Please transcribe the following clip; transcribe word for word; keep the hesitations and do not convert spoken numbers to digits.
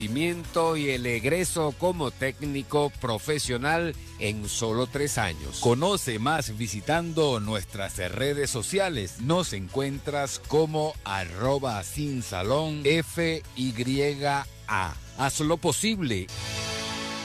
y el egreso como técnico profesional en solo tres años. Conoce más visitando nuestras redes sociales. Nos encuentras como arroba sin salón F Y A. Haz lo posible.